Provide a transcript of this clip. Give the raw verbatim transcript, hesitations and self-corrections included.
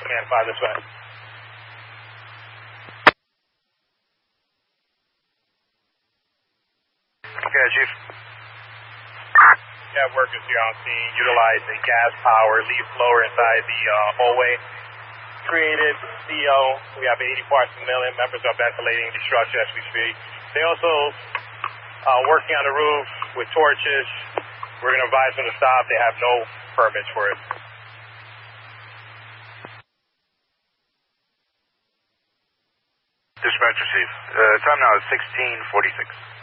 Command five this way. Okay, Chief. Yeah, workers here on scene utilize a gas power leaf blower inside the uh, hallway. Created C O. We have eighty parts per million. Members are ventilating the structure as we speak. They also uh, working on the roof with torches. We're going to advise them to stop. They have no permits for it. Dispatcher Chief. Uh, time now is sixteen forty-six.